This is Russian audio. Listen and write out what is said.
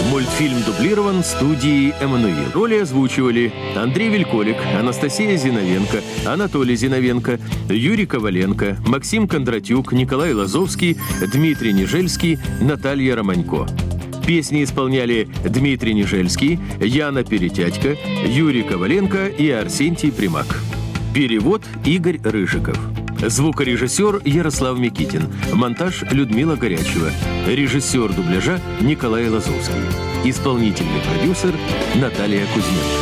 Мультфильм дублирован студией «Эммануил». Роли озвучивали Андрей Вельколик, Анастасия Зиновенко, Анатолий Зиновенко, Юрий Коваленко, Максим Кондратюк, Николай Лазовский, Дмитрий Нежельский, Наталья Романько. Песни исполняли Дмитрий Нежельский, Яна Перетятько, Юрий Коваленко и Арсентий Примак. Перевод Игорь Рыжиков. Звукорежиссер Ярослав Микитин. Монтаж Людмила Горячева. Режиссер дубляжа Николай Лазовский. Исполнительный продюсер Наталья Кузьменко.